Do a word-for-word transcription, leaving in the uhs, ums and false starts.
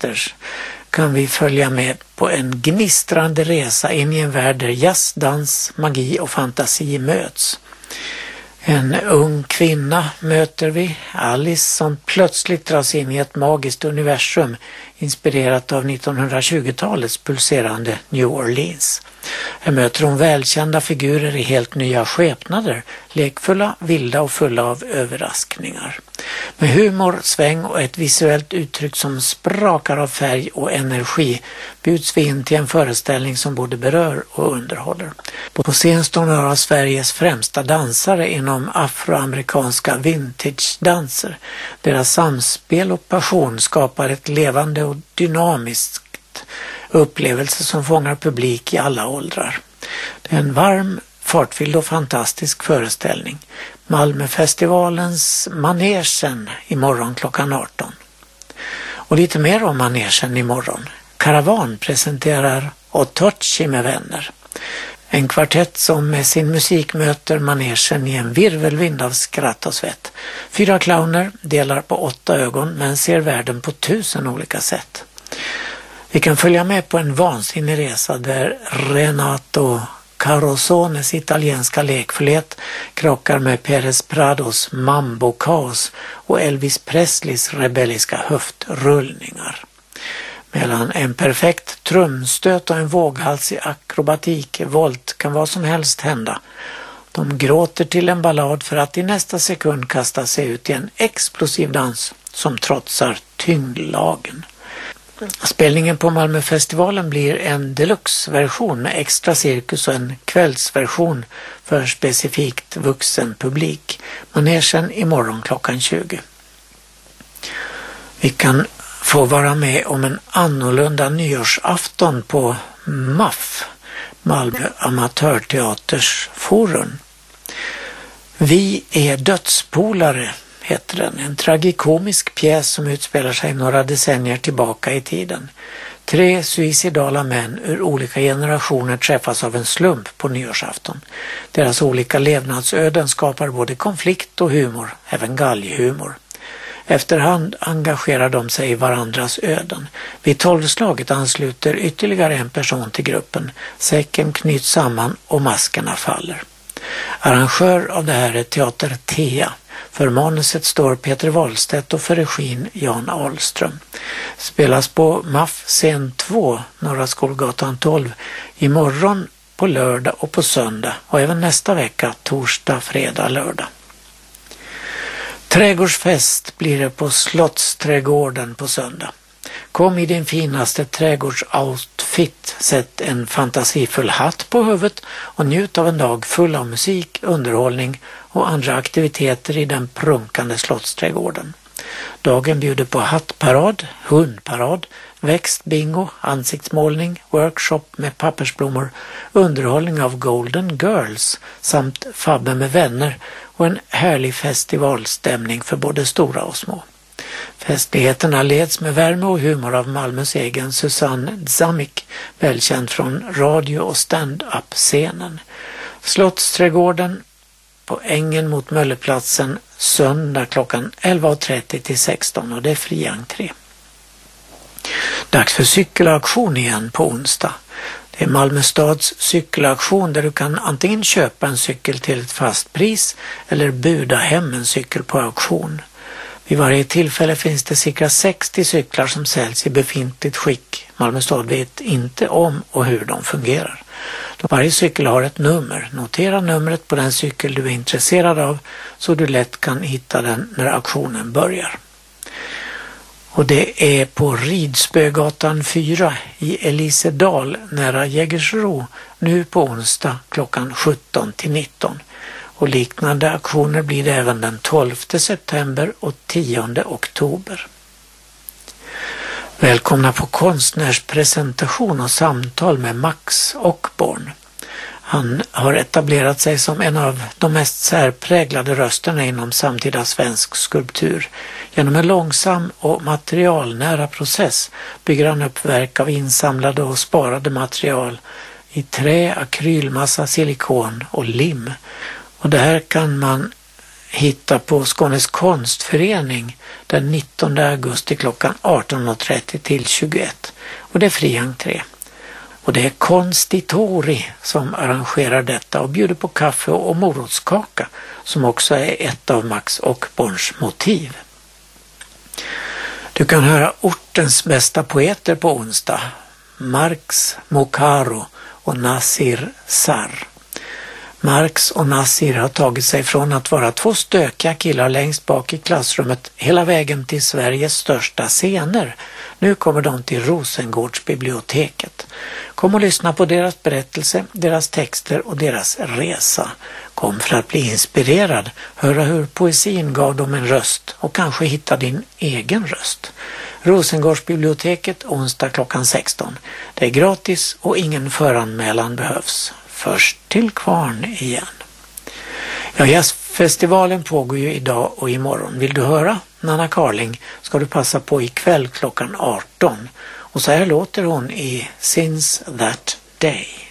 Masters kan vi följa med på en gnistrande resa in i en värld där jazz, dans, magi och fantasi möts. En ung kvinna möter vi, Alice, som plötsligt dras in i ett magiskt universum inspirerat av nittonhundratjugotalets pulserande New Orleans. Här möter hon välkända figurer i helt nya skepnader, lekfulla, vilda och fulla av överraskningar. Med humor, sväng och ett visuellt uttryck som sprakar av färg och energi bjuds vi in till en föreställning som både berör och underhåller. På scen står några av Sveriges främsta dansare inom afroamerikanska vintage-danser. Deras samspel och passion skapar ett levande och dynamiskt upplevelse som fångar publik i alla åldrar. Det är en varm, fartfylld och fantastisk föreställning. Malmöfestivalens Manegen imorgon klockan arton. Och lite mer om Manegen imorgon. Karavan presenterar Otochi med vänner. En kvartett som med sin musik möter Manegen i en virvelvind av skratt och svett. Fyra clowner delar på åtta ögon men ser världen på tusen olika sätt. Vi kan följa med på en vansinnig resa där Renato Carosones italienska lekfullhet krockar med Perez Prados mambo-kaos och Elvis Presleys rebelliska höftrullningar. Mellan en perfekt trumstöt och en våghalsig akrobatik, volt, kan vad som helst hända. De gråter till en ballad för att i nästa sekund kasta sig ut i en explosiv dans som trotsar tyngdlagen. Spelningen på Malmöfestivalen blir en deluxe-version med extra cirkus och en kvällsversion för specifikt vuxen publik. Manegen imorgon klockan tjugo. Vi kan få vara med om en annorlunda nyårsafton på M A F, Malmö Amatörteaters forum. Vi är dödspolare heter den. En tragikomisk pjäs som utspelar sig några decennier tillbaka i tiden. Tre suicidala män ur olika generationer träffas av en slump på nyårsafton. Deras olika levnadsöden skapar både konflikt och humor, även galghumor. Efterhand engagerar de sig i varandras öden. Vid tolvslaget ansluter ytterligare en person till gruppen. Säcken knyts samman och maskerna faller. Arrangör av det här är Teater Thea. För manuset står Peter Wahlstedt och för regin Jan Ahlström. Spelas på M A F scen två, Norra Skolgatan tolv, imorgon på lördag och på söndag och även nästa vecka, torsdag, fredag, lördag. Trädgårdsfest blir det på Slottsträdgården på söndag. Kom i din finaste trädgårdsoutfit, sätt en fantasifull hatt på huvudet och njut av en dag full av musik, underhållning och andra aktiviteter i den prunkande Slottsträdgården. Dagen bjuder på hattparad, hundparad, växtbingo, ansiktsmålning, workshop med pappersblommor, underhållning av Golden Girls samt fabbe med vänner och en härlig festivalstämning för både stora och små. Festligheterna leds med värme och humor av Malmös egen Susanne Zamik, välkänd från radio- och stand-up-scenen. Slottsträdgården på ängen mot Mölleplatsen söndag klockan elva och trettio till sexton och det är fri entré. Dags för cykelaktion igen på onsdag. Det är Malmö stads cykelaktion där du kan antingen köpa en cykel till ett fast pris eller buda hem en cykel på auktion. Vid varje tillfälle finns det cirka sextio cyklar som säljs i befintligt skick. Malmö stad vet inte om och hur de fungerar. Varje cykel har ett nummer. Notera numret på den cykel du är intresserad av så du lätt kan hitta den när auktionen börjar. Och det är på Ridspögatan fyra i Elisedal nära Jägersro nu på onsdag klockan sjutton till nitton. Och liknande aktioner blir det även den tolfte september och tionde oktober. Välkomna på konstnärspresentation och samtal med Max Ockborn. Han har etablerat sig som en av de mest särpräglade rösterna inom samtida svensk skulptur. Genom en långsam och materialnära process bygger han upp verk av insamlade och sparade material i trä, akrylmassa, silikon och lim. Och det här kan man hitta på Skånes konstförening den nittonde augusti klockan arton och trettio till tjugoett. Och det är fri entré. Och det är Konstitori som arrangerar detta och bjuder på kaffe och morotskaka som också är ett av Max Ockborns motiv. Du kan höra ortens bästa poeter på onsdag. Marx Mokaro och Nasir Sarr. Marx och Nasir har tagit sig från att vara två stökiga killar längst bak i klassrummet hela vägen till Sveriges största scener. Nu kommer de till Rosengårdsbiblioteket. Kom och lyssna på deras berättelse, deras texter och deras resa. Kom för att bli inspirerad, höra hur poesin gav dem en röst och kanske hitta din egen röst. Rosengårdsbiblioteket onsdag klockan sexton. Det är gratis och ingen föranmälan behövs. Först till kvarn igen. Ja, jazzfestivalen pågår ju idag och imorgon. Vill du höra Nanna Carling ska du passa på ikväll klockan arton. Och så här låter hon i Since That Day.